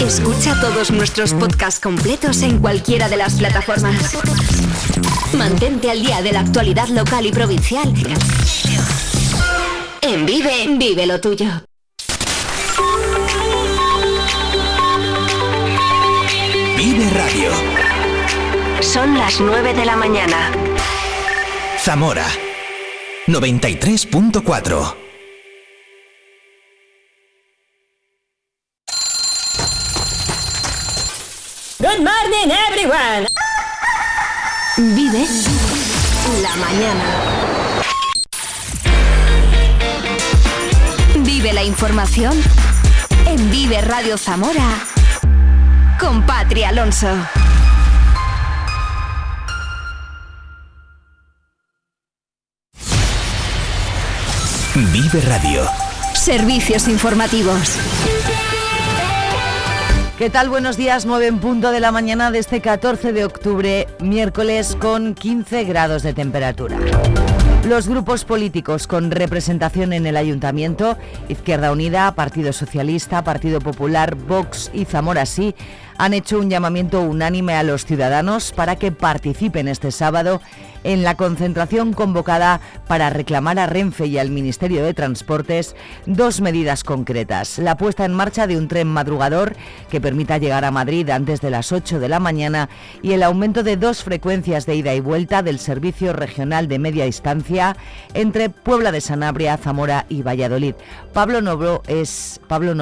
Escucha todos nuestros podcasts completos en cualquiera de las plataformas. Mantente al día de la actualidad local y provincial. En Vive lo tuyo. Vive Radio. Son las 9 de la mañana. Zamora 93.4. Good morning, everyone. Vive la mañana. Vive la información en Vive Radio Zamora con Patri Alonso. Vive Radio. Servicios informativos. ¿Qué tal? Buenos días, 9 en punto de la mañana de este 14 de octubre, miércoles, con 15 grados de temperatura. Los grupos políticos con representación en el Ayuntamiento, Izquierda Unida, Partido Socialista, Partido Popular, Vox y Zamora Sí, han hecho un llamamiento unánime a los ciudadanos para que participen este sábado en la concentración convocada para reclamar a Renfe y al Ministerio de Transportes dos medidas concretas: la puesta en marcha de un tren madrugador que permita llegar a Madrid antes de las 8 de la mañana y el aumento de 2 frecuencias de ida y vuelta del servicio regional de media distancia entre Puebla de Sanabria, Zamora y Valladolid. Pablo Novo es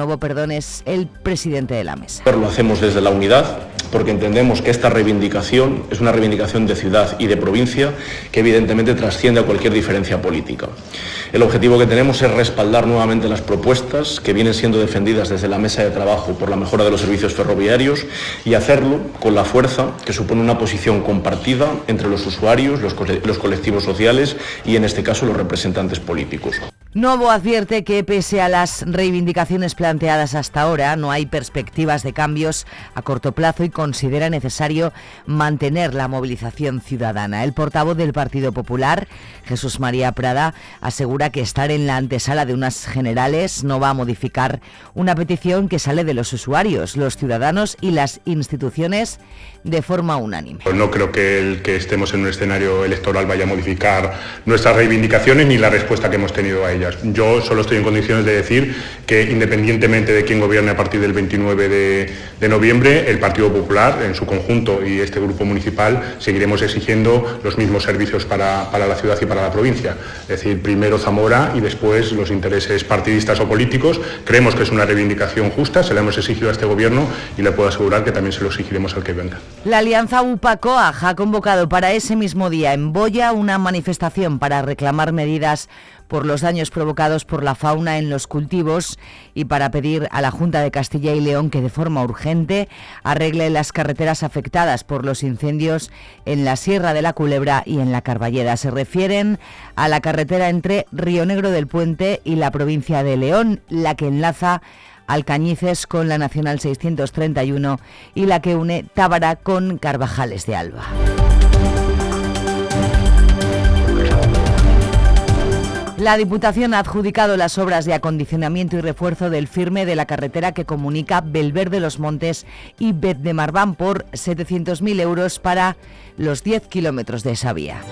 el presidente de la mesa. Lo hacemos desde la unidad porque entendemos que esta reivindicación es una reivindicación de ciudad y de provincia que evidentemente trasciende a cualquier diferencia política. El objetivo que tenemos es respaldar nuevamente las propuestas que vienen siendo defendidas desde la mesa de trabajo por la mejora de los servicios ferroviarios y hacerlo con la fuerza que supone una posición compartida entre los usuarios, los colectivos sociales y en este caso los representantes políticos. Novo advierte que pese a las reivindicaciones planteadas hasta ahora, no hay perspectivas de cambios a corto plazo y considera necesario mantener la movilización ciudadana. El portavoz del Partido Popular, Jesús María Prada, asegura que estar en la antesala de unas generales no va a modificar una petición que sale de los usuarios, los ciudadanos y las instituciones de forma unánime. No creo que el que estemos en un escenario electoral vaya a modificar nuestras reivindicaciones ni la respuesta que hemos tenido a ellas. Yo solo estoy en condiciones de decir que independientemente de quién gobierne a partir del 29 de noviembre, el Partido Popular en su conjunto y este grupo municipal seguiremos exigiendo los mismos servicios para la ciudad y para la provincia. Es decir, primero Zamora y después los intereses partidistas o políticos. Creemos que es una reivindicación justa, se la hemos exigido a este gobierno y le puedo asegurar que también se lo exigiremos al que venga. La alianza UPA-COAG ha convocado para ese mismo día en Boya una manifestación para reclamar medidas por los daños provocados por la fauna en los cultivos y para pedir a la Junta de Castilla y León que de forma urgente arregle las carreteras afectadas por los incendios en la Sierra de la Culebra y en la Carballeda. Se refieren a la carretera entre Río Negro del Puente y la provincia de León, la que enlaza Alcañices con la Nacional 631 y la que une Tábara con Carvajales de Alba. La Diputación ha adjudicado las obras de acondicionamiento y refuerzo del firme de la carretera que comunica Belver de los Montes y Bet de Marván por 700.000 euros para los 10 kilómetros de esa vía.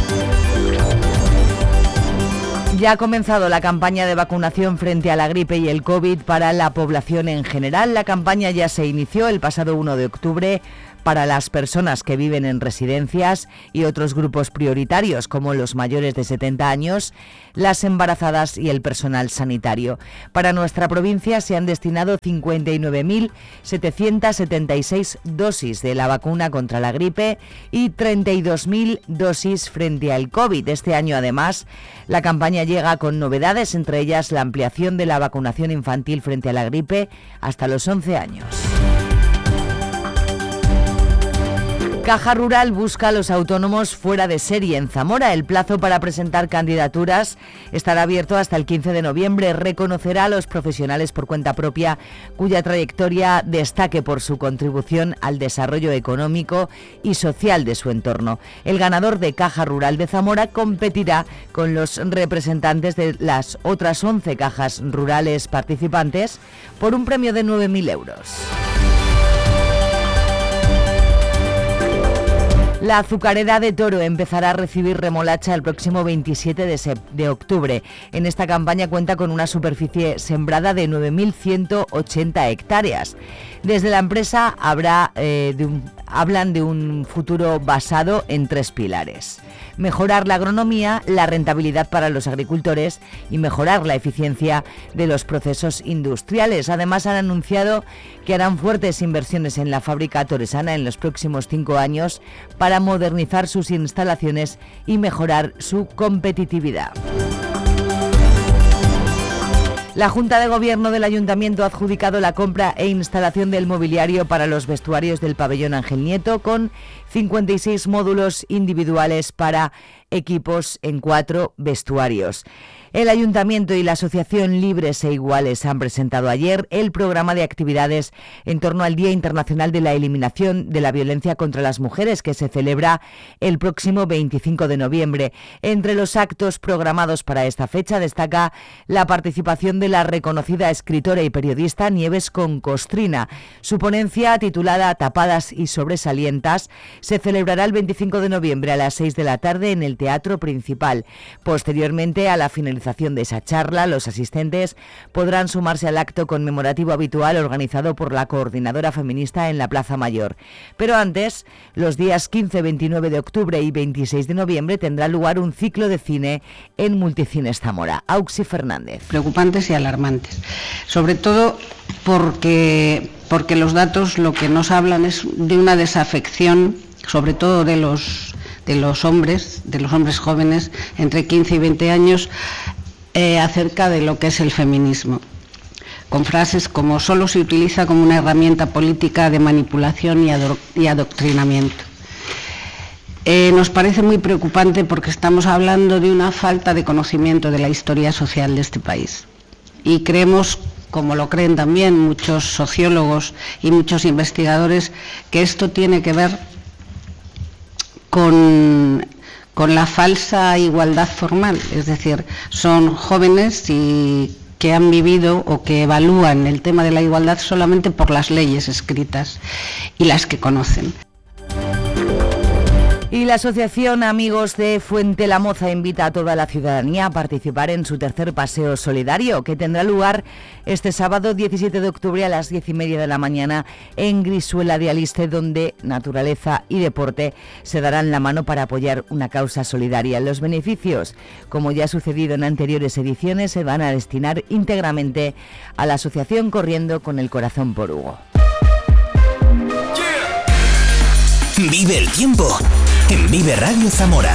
Ya ha comenzado la campaña de vacunación frente a la gripe y el COVID para la población en general. La campaña ya se inició el pasado 1 de octubre para las personas que viven en residencias y otros grupos prioritarios como los mayores de 70 años, las embarazadas y el personal sanitario. Para nuestra provincia se han destinado 59.776 dosis de la vacuna contra la gripe y 32.000 dosis frente al COVID. Este año, además, la campaña llega con novedades, entre ellas la ampliación de la vacunación infantil frente a la gripe hasta los 11 años. Caja Rural busca a los autónomos fuera de serie en Zamora. El plazo para presentar candidaturas estará abierto hasta el 15 de noviembre. Reconocerá a los profesionales por cuenta propia cuya trayectoria destaque por su contribución al desarrollo económico y social de su entorno. El ganador de Caja Rural de Zamora competirá con los representantes de las otras 11 cajas rurales participantes por un premio de 9.000 euros. La azucarera de Toro empezará a recibir remolacha el próximo 27 de octubre. En esta campaña cuenta con una superficie sembrada de 9.180 hectáreas. Desde la empresa hablan de un futuro basado en 3 pilares: mejorar la agronomía, la rentabilidad para los agricultores y mejorar la eficiencia de los procesos industriales. Además, han anunciado que harán fuertes inversiones en la fábrica toresana en los próximos 5 años para modernizar sus instalaciones y mejorar su competitividad. La Junta de Gobierno del Ayuntamiento ha adjudicado la compra e instalación del mobiliario para los vestuarios del pabellón Ángel Nieto, con 56 módulos individuales para equipos en 4 vestuarios. El Ayuntamiento y la Asociación Libres e Iguales han presentado ayer el programa de actividades en torno al Día Internacional de la Eliminación de la Violencia contra las Mujeres, que se celebra el próximo 25 de noviembre. Entre los actos programados para esta fecha destaca la participación de la reconocida escritora y periodista Nieves Concostrina. Su ponencia, titulada Tapadas y sobresalientas, se celebrará el 25 de noviembre a las 6 de la tarde en el Teatro Principal. Posteriormente, a la finalización de esa charla, los asistentes podrán sumarse al acto conmemorativo habitual organizado por la Coordinadora Feminista en la Plaza Mayor. Pero antes, los días 15, 29 de octubre y 26 de noviembre tendrá lugar un ciclo de cine en Multicines Zamora. Auxi Fernández. Preocupantes y alarmantes, sobre todo porque los datos lo que nos hablan es de una desafección, sobre todo de los hombres jóvenes entre 15 y 20 años, acerca de lo que es el feminismo, con frases como solo se utiliza como una herramienta política de manipulación y adoctrinamiento. Nos parece muy preocupante porque estamos hablando de una falta de conocimiento de la historia social de este país, y creemos, como lo creen también muchos sociólogos y muchos investigadores, que esto tiene que ver con la falsa igualdad formal, es decir, son jóvenes que han vivido o que evalúan el tema de la igualdad solamente por las leyes escritas y las que conocen. Y la Asociación Amigos de Fuente la Moza invita a toda la ciudadanía a participar en su tercer paseo solidario, que tendrá lugar este sábado 17 de octubre a las 10:30 de la mañana en Grisuela de Aliste, donde naturaleza y deporte se darán la mano para apoyar una causa solidaria. Los beneficios, como ya ha sucedido en anteriores ediciones, se van a destinar íntegramente a la asociación Corriendo con el Corazón por Hugo. Vive el tiempo en Vive Radio Zamora.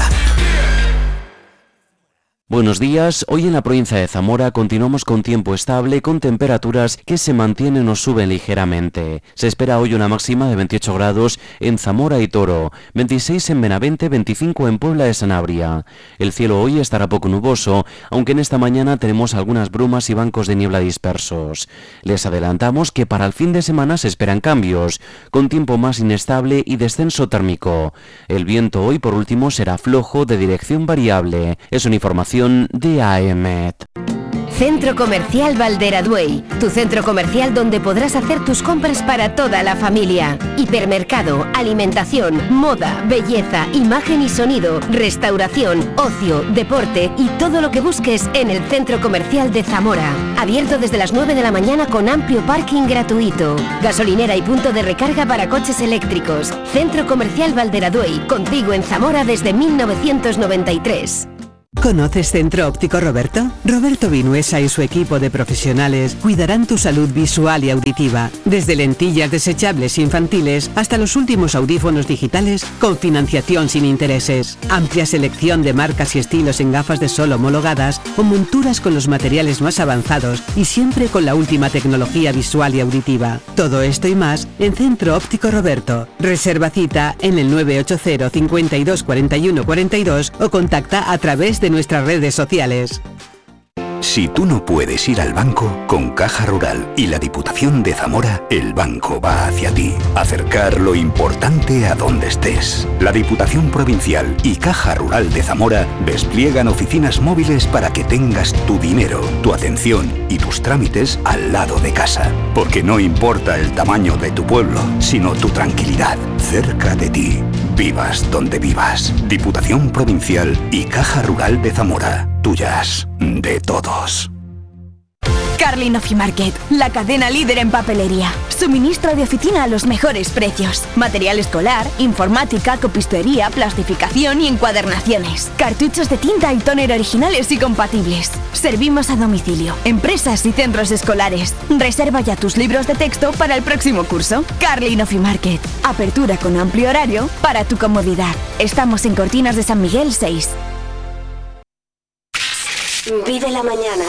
Buenos días, hoy en la provincia de Zamora continuamos con tiempo estable, con temperaturas que se mantienen o suben ligeramente. Se espera hoy una máxima de 28 grados en Zamora y Toro, 26 en Benavente, 25 en Puebla de Sanabria. El cielo hoy estará poco nuboso, aunque en esta mañana tenemos algunas brumas y bancos de niebla dispersos. Les adelantamos que para el fin de semana se esperan cambios, con tiempo más inestable y descenso térmico. El viento hoy, por último, será flojo de dirección variable. Es una información de AEMET. Centro Comercial Valderaduey, tu centro comercial donde podrás hacer tus compras para toda la familia. Hipermercado, alimentación, moda, belleza, imagen y sonido, restauración, ocio, deporte y todo lo que busques en el Centro Comercial de Zamora. Abierto desde las 9 de la mañana con amplio parking gratuito. Gasolinera y punto de recarga para coches eléctricos. Centro Comercial Valderaduey, contigo en Zamora desde 1993. ¿Conoces Centro Óptico Roberto? Roberto Vinuesa y su equipo de profesionales cuidarán tu salud visual y auditiva, desde lentillas desechables infantiles hasta los últimos audífonos digitales con financiación sin intereses. Amplia selección de marcas y estilos en gafas de sol homologadas o monturas con los materiales más avanzados y siempre con la última tecnología visual y auditiva. Todo esto y más en Centro Óptico Roberto. Reserva cita en el 980 52 41 42 o contacta a través de nuestras redes sociales. Si tú no puedes ir al banco, con Caja Rural y la Diputación de Zamora, el banco va hacia ti. Acercar lo importante a donde estés. La Diputación Provincial y Caja Rural de Zamora despliegan oficinas móviles para que tengas tu dinero, tu atención y tus trámites al lado de casa. Porque no importa el tamaño de tu pueblo, sino tu tranquilidad cerca de ti. Vivas donde vivas. Diputación Provincial y Caja Rural de Zamora. Tuyas, de todos. Carlin Office Market, la cadena líder en papelería. Suministro de oficina a los mejores precios. Material escolar, informática, copistería, plastificación y encuadernaciones. Cartuchos de tinta y tóner originales y compatibles. Servimos a domicilio, empresas y centros escolares. Reserva ya tus libros de texto para el próximo curso. Carlin Office Market. Apertura con amplio horario para tu comodidad. Estamos en Cortinas de San Miguel 6. Vive la mañana.